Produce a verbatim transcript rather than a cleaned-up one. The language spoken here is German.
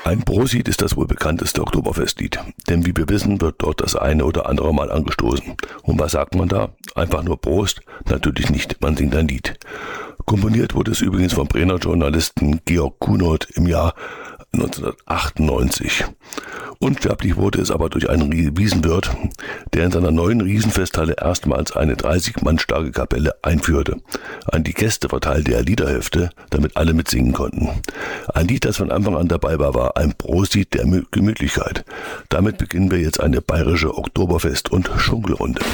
Ein Prosit ist das wohl bekannteste Oktoberfestlied, denn wie wir wissen, wird dort das eine oder andere Mal angestoßen. Und was sagt man da? Einfach nur Prost? Natürlich nicht, man singt ein Lied. Komponiert wurde es übrigens vom Bremer Journalisten Georg Kuhnert im Jahr neunzehnhundertachtundneunzig. Unsterblich wurde es aber durch einen Wiesenwirt, der in seiner neuen Riesenfesthalle erstmals eine dreißig Mann starke Kapelle einführte. An die Gäste verteilte er Liederhefte, damit alle mitsingen konnten. Ein Lied, das von Anfang an dabei war, war ein Prosit der Gemütlichkeit. Damit beginnen wir jetzt eine bayerische Oktoberfest- und Schunkelrunde.